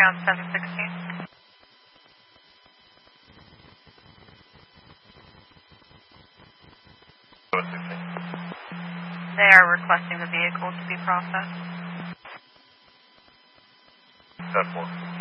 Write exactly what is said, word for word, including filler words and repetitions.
ground seven sixteen. They are requesting the vehicle to be processed. ten four.